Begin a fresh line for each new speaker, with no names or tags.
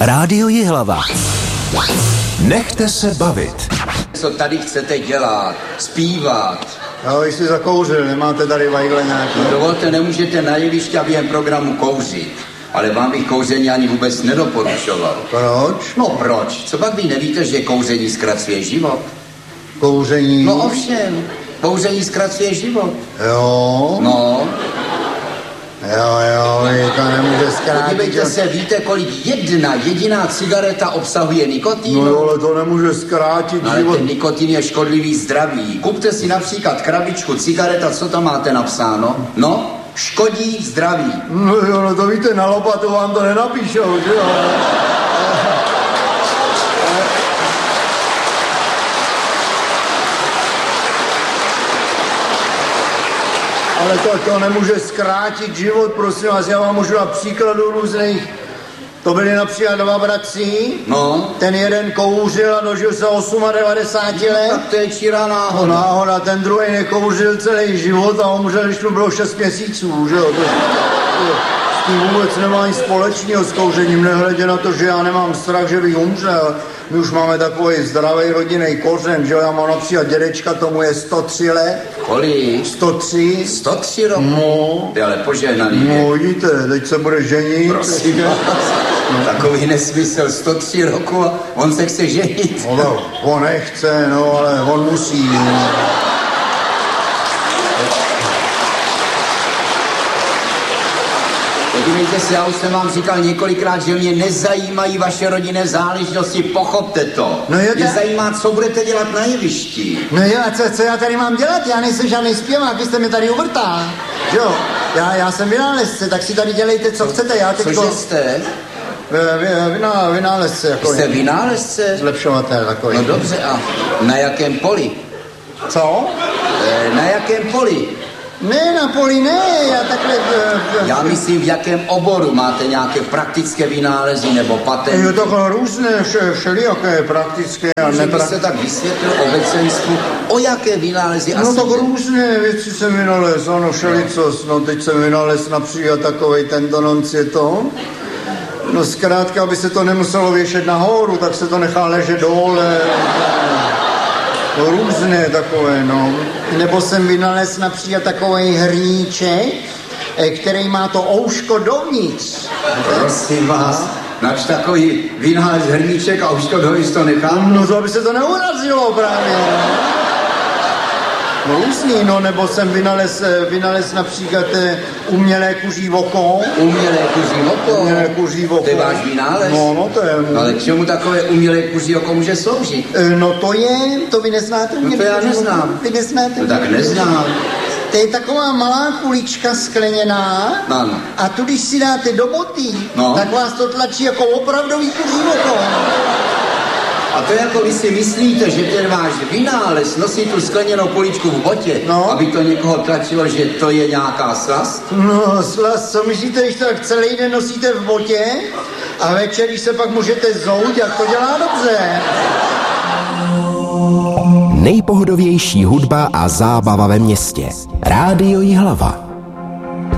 Rádio Jihlava. Nechte se bavit.
Co tady chcete dělat? Zpívat?
No, vy jste zakouřil, nemáte tady vajgle nějaký.
No, dovolte, nemůžete na jevišti a během programu kouřit. Ale vám bych kouření ani vůbec nedoporučoval.
Proč?
No proč? Co pak vy nevíte, že kouření zkracuje život?
Kouření?
No ovšem, kouření zkracuje život.
Jo?
No.
Jo, to nemůže zkrátit.
Podívejte se, víte, kolik jedna jediná cigareta obsahuje nikotin?
No jo, ale to nemůže zkrátit
no, ale
život.
ten nikotin je škodlivý zdraví. Kupte si například krabičku cigareta, co tam máte napsáno? No, škodí zdraví.
No jo, no to víte, na lopatu vám to nenapíšou, že jo? Ale to nemůže zkrátit život, prosím vás, já vám můžu na příkladu různých. To byli například dva bratři,
no.
Ten jeden kouřil a dožil se 98 let.
Tak to je čirá náhoda.
Náhoda, ten druhý nekouřil celý život a umřel, když mu bylo 6 měsíců, že jo. S tím vůbec nemá nic společného s kouřením, nehledě na to, že já nemám strach, že bych umřel. My už máme takový zdravý rodinný kořen, že jo, já mám například dědečka, tomu je 103 let.
Kolik?
103.
103 roku?
No.
Ty ale požehnaný.
No, vidíte, teď se bude ženit.
Prosím vás. No. Takový nesmysl, 103 roku a on se chce ženit.
No, on nechce, no, ale on musí. No.
Podívejte se, já už jsem vám říkal několikrát, že mě nezajímají vaše rodinné záležitosti, pochopte to.
No
mě zajímá, co budete dělat na jevišti.
No jo, a co já tady mám dělat? Já nejsem žádný zpěvák, vy jste mi tady uvrtal. Jo, já jsem vynálezce, tak si tady dělejte, co chcete. Já teďko...
Cože jste?
Vynálezce. Jako
jste vynálezce?
Zlepšovatel takový.
No dobře, a na jakém poli?
Co?
Na jakém poli?
Ne, na poli ne, já takhle...
Já myslím, v jakém oboru máte nějaké praktické vynálezy nebo patenty?
Jo, takhle různé, všelijaké praktické a
nepraktické. Že byste tak vysvětlil obecenstvu, o jaké vynálezy asi...
No tak různé věci jsem vynalez, ano, všelicos, no teď jsem vynalez například takovej tento noncieto. No zkrátka, aby se to nemuselo věšet nahoru, tak se to nechá ležet dole. No, různé takové, no. Nebo jsem vynalez například takovej hrníček, který má to ouško dovnitř.
Prosím vás, nač takový vynález hrníček a ouško dovnitř to nechám?
No to, aby se to neurazilo právě. No různý, no, nebo jsem vynalez například umělé kuří oko.
Umělé kuří oko?
Umělé kuří oko.
To je váš vynález?
No, to je...
No, ale k čemu takové umělé kuří oko může sloužit?
No to vy neznáte?
No to já neznám.
Vy neznáte?
No tak neznám.
To je taková malá kulička skleněná.
Ano.
A tu, když si dáte do boty, tak vás to tlačí jako opravdový kuří oko.
A to jako vy si myslíte, že ten váš vynález nosí tu skleněnou kuličku v botě, aby to někoho tlačilo, že to je nějaká slast?
No, slast, co myslíte, když to tak celý den nosíte v botě a večer, když se pak můžete zout, jak to dělá dobře?
Nejpohodovější hudba a zábava ve městě. Rádio Jihlava.